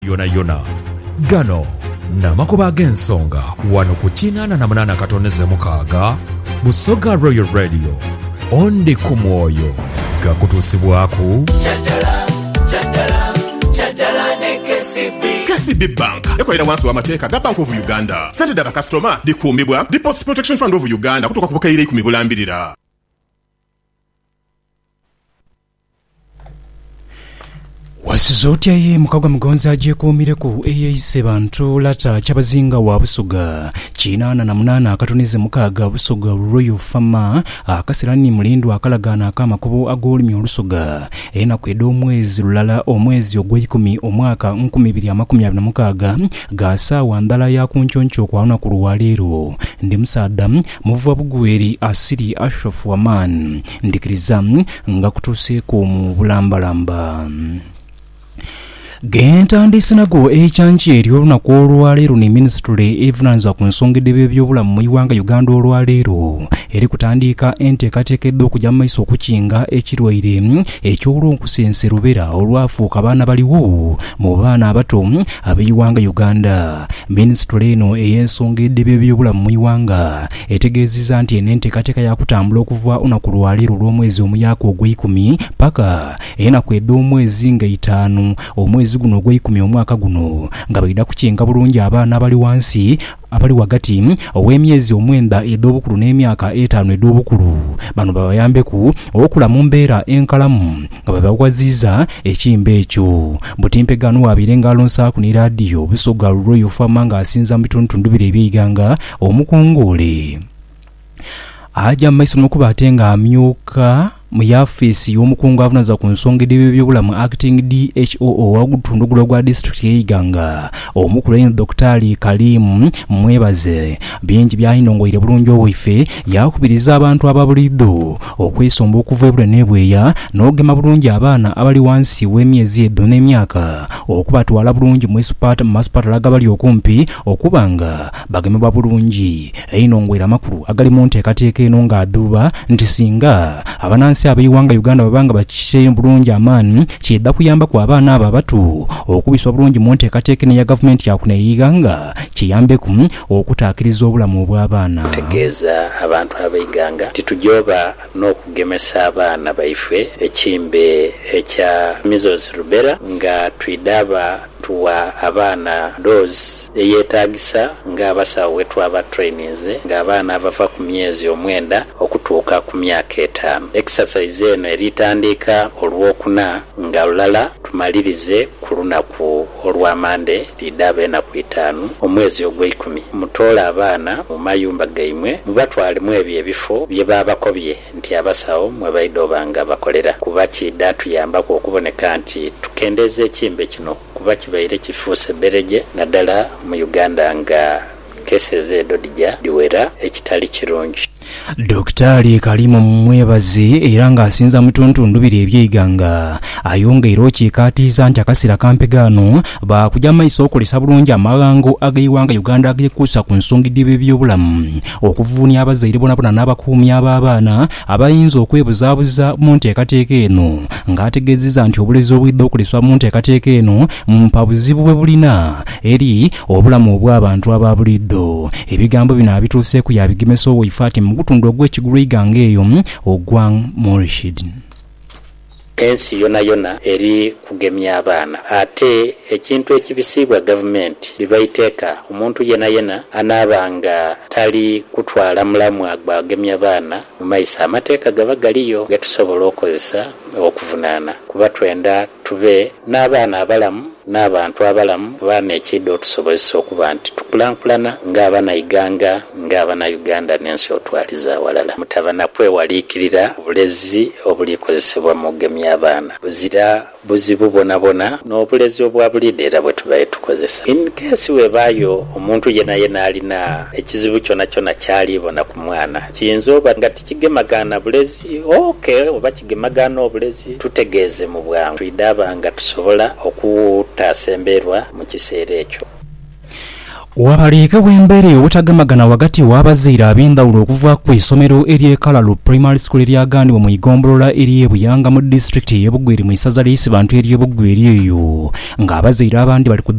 yona gano namakuba g'ensonga wano ku 88.6 Busoga Royal Radio ondi ku mwoyo gakutuusibwaku Chadala ne KCB Bank ekolera wansi w'amateeka ga Bank of Uganda. Sente daba customer dikuumibwa Deposit Protection Fund of Uganda kutuuka ku bukaire 10 bulambirira. Wasizotya ye mukagwa mugonza ajeekuumire ku AAC bantu lata kyabazinga wa Busoga 88.6 Busoga Royal Farmer akasirani mulindu akalagana akamakubo agolimi olusoga ena kweda omwezi lulala omwezi ogw'ekumi omwaka 2026 gasa wandala ya kunchoncho kwaona ku lwaleero ndi musaada muvuba bugweri asiri Ashraf Waman ndikiriza nga kutuuse ku mu bulambalamba. Genta ndisinago echanchi eryolunaku olwaleero ne ministry evunaanyizibwa ku nsonga y'ebyobulamu mu Uganda olwaleero eri kutandika enteekateekedde okujja mu maaso okukinga ekirwaire eky'olunkusense Rubera olwafuuka abaana baliwo mu baana abato ab'Iwanga Uganda. Ministry eno ey'ensonga y'ebyobulamu mu Uganda etegeezezza nti enteekateeka yakutambula okuva olunaku lwaleero olw'omwezi omuyaka ogw'ekumi paka enaku ed'omwezi nga 5 omwezi guno ogw'ekumi omwaka guno nga bagenda kukinga bulungi abaana abali wansi abali wagati ow'emyezi 9 ed'obukulu n'emyaka 5 ed'obukulu. Bano babayambeku okula mu mbeera enkalamu nga babawaziza ekimba ekyo. Butimpegano wabirenga alonsaku ne radio Busoga Royal Farmer nga asinza mu bitundu bibiri eby'Iganga omukungule aja maiso nokuba atenga amyuka mu yafisi y'omukungu avunaza ku nsonga y'ebyobulamu acting DHOO wagutundugula gwa district y'Iganga omukulu Dr. Kalim Mwebaze bingi byayinongoire bulungi obwife yakubiriza abantu ababuliddo okwesomba okuva ebula n'ebweya n'ogema bulungi abaana abali wansi w'emyezi eddo n'emyaka okubatwala bulungi mu masipatala agabali okumpi okubanga bagemebwa bulungi. Eyinongoire amakulu agali mu nteekateeka eno ng'aduba nti singa abanansi ab'Iwanga Uganda babanga bakishe bulungi amaani kidda kuyamba ku abaana abo abato okubiswa bulungi mu nteekateeka ya gavumenti yakuneyiganga kiyambeku okutaakiriza obulamu bw'abaana. Tegeeza abantu ab'Iganga titujoba n'okugemesa abaana baife ekimbe ekya measles rubella nga twidaba tuwa abaana dose eyetaagisa nga abasawo wetu aba trainings nga abaana abava ku myezi 9 okutuuka ku myaka 5. Exercise eno eritandika olwokuna nga lulala tumalirize ku lunaku olw'amande lidaba enaku 5 omwezi ogw'ekumi. Mutoola abaana mu mayumba gaimwe mubatwalemu ebyo ebifo bye babakobye nti abasawo mwe baidobanga bakolera kuba kidda tuyambako okuboneka nti tukendeze ekimbe kino kuba kibaire kifuuse bereje naddala mu Uganda nga cases edodija diwera ekitali kirungi. Dr. Kalim Mwebaze era nga asinza mu tundu bibiri eby'Iganga ayongeera okikaatiza nti akasira kampegano bakujja maiso okolesa bulungi amalango ag'Iwanga Uganda agekuusa ku nsonga y'ebyobulamu okuvuunya abazaire bonabona n'abakuumi ab'abaana abayinza okwebuzaabuza mu nteekateeka eno ng'ategeezezza nti obulezi obwidde okoleswa mu nteekateeka eno mpa buzibu bwe bulina eri obulamu obw'abantu ababuliddo. Ebigambo bino abituuseeku yabigemesa oweifaati mu gutundu ogw'ekigulu Iganga eyo ogwang Morishid. Ensi yona eri kugemya abaana ate ekintu ekibisiibwa gavumenti libayiteeka omuntu yena anaabanga tali kutwala mulamu agbagemya abaana mu maiso amateeka gaba galiyo getusobola okozesa okuvunaana kuba twenda tube n'abaana abalamu n'abantu abalamu baana ekidde otusobozesa okuba nti tukulankulana ng'abaana Iganga ng'abaana Uganda n'ensi otwaliza awalala. Mutabana kwewaliikirira obulezi obulikozesebwa mu kugemya abaana buzira buzibu bonabona n'obulezi obwabulidde era bwe tubaye tukozesa. In case webaayo omuntu yena alina ekizibu kyona kyalibona ku mwana kiyinza oba nga tikigemagana bulezi oba kigemagana obulezi tutegeeze mu bwangu twidaba nga tusobola okutasemberwa mu kiseera ekyo. Wabalika w'embeera obutagamagana wagati w'abazaire ab'endawulo okuva ku isomero ery'Ekalalu Primary School eryagandibwa mu igombolola ery'e Buyanga mu district y'e Bugweri mu isaza ly'Isibantu ery'e Bugweri eyo ng'abazaire abandi bali ku